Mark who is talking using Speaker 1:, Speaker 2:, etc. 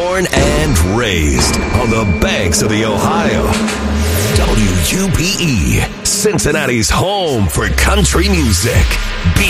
Speaker 1: Born and raised on the banks of the Ohio. WUPE, Cincinnati's home for country music.